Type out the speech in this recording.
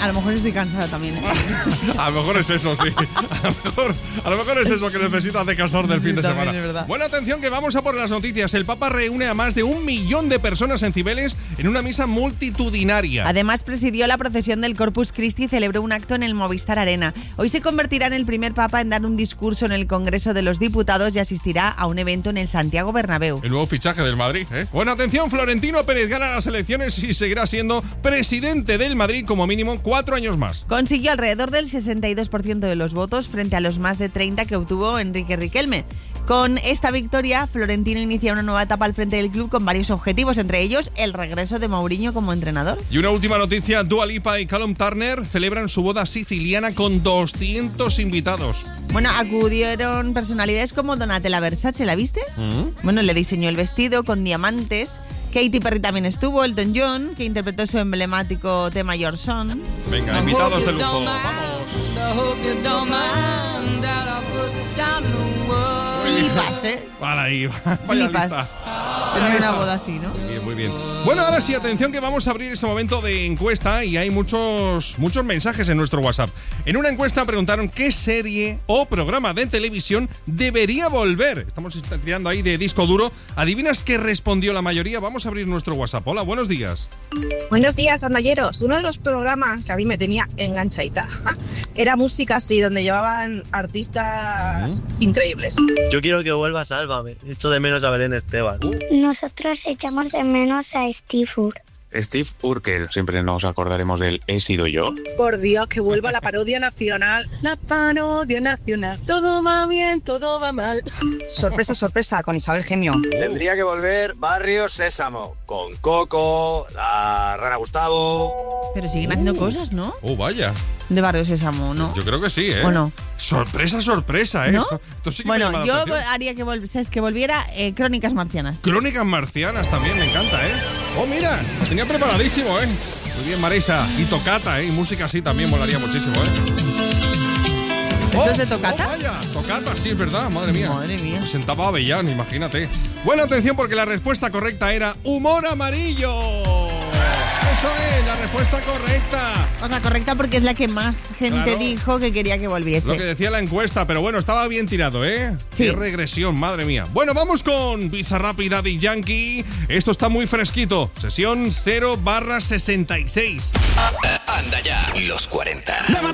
A lo mejor estoy cansada también. A lo mejor es eso, sí. A lo mejor es eso que necesitas descansar del fin de semana. Es verdad. Bueno, atención que vamos a por las noticias. El Papa reúne a más de 1 millón de personas en Cibeles en una misa multitudinaria. Además, presidió la procesión del Corpus Christi y celebró un acto en el Movistar Arena. Hoy se convertirá en el primer papa en dar un discurso en el Congreso de los Diputados y asistirá a un evento en el Santiago Bernabéu. El nuevo fichaje del Madrid, ¿eh? Bueno, atención, Florentino Pérez gana las elecciones y seguirá siendo presidente del Madrid como mínimo 4 años más. Consiguió alrededor del 62% de los votos frente a los más de 30 que obtuvo Enrique Riquelme. Con esta victoria, Florentino inicia una nueva etapa al frente del club con varios objetivos, entre ellos el regreso de Mourinho como entrenador. Y una última noticia, Dua Lipa y Callum Turner celebran su boda siciliana con 200 invitados. Bueno, acudieron personalidades como Donatella Versace, ¿la viste? Bueno, le diseñó el vestido con diamantes. Katy Perry también estuvo, Elton John, que interpretó su emblemático tema Your Son. Venga, invitados de lujo, vamos. Flipas, ¿eh? Vale, ahí, vaya Flipas. lista. Tener una boda así, ¿no? Bien, muy bien. Bueno, ahora sí, atención que vamos a abrir este momento de encuesta y hay muchos mensajes en nuestro WhatsApp. En una encuesta preguntaron qué serie o programa de televisión debería volver. Estamos tirando ahí de disco duro. ¿Adivinas qué respondió la mayoría? Vamos a abrir nuestro WhatsApp. Hola, buenos días. Buenos días, andalleros. Uno de los programas que a mí me tenía enganchadita era Música Así, donde llevaban artistas increíbles. Yo quiero que vuelva Sálvame. Echo de menos a Belén Esteban. Nosotros echamos de menos a Steve Urkel. Steve Urkel, siempre nos acordaremos del He sido yo. Por Dios, que vuelva la parodia nacional. La parodia nacional. Todo va bien, todo va mal. Sorpresa, sorpresa, con Isabel Gemio. Tendría que volver Barrio Sésamo, con Coco, la Rana Gustavo. Pero siguen haciendo cosas, ¿no? Oh, vaya. De Barrio Sésamo, ¿no? Yo creo que sí, ¿eh? ¿O no? Sorpresa, sorpresa, ¿eh? ¿No? Esto sí que me llama Bueno, la yo atención. haría que volviera Crónicas Marcianas. Crónicas marcianas también, me encanta, ¿eh? Oh, mira, lo tenía preparadísimo, ¿eh? Muy bien, Marisa. Y Tocata, ¿eh? Y música así también molaría muchísimo, ¿eh? ¿Esto es de Tocata? Oh, vaya, Tocata, sí, es verdad, madre mía. Madre mía. Presentaba a Avellán, imagínate. Bueno, atención, porque la respuesta correcta era humor amarillo. Eso es, la respuesta correcta. O sea, correcta porque es la que más gente Claro. dijo que quería que volviese. Lo que decía la encuesta, pero bueno, estaba bien tirado, ¿eh? Sí. Qué regresión, madre mía. Bueno, vamos con Bizarrap y Daddy Yankee. Esto está muy fresquito. Sesión 0/66. Anda ya, los 40.